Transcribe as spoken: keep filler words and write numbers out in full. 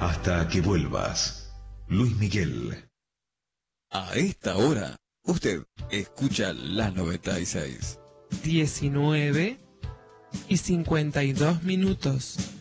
hasta que vuelvas. Luis Miguel. A esta hora, usted escucha la noventa y seis. diecinueve y cincuenta y dos minutos.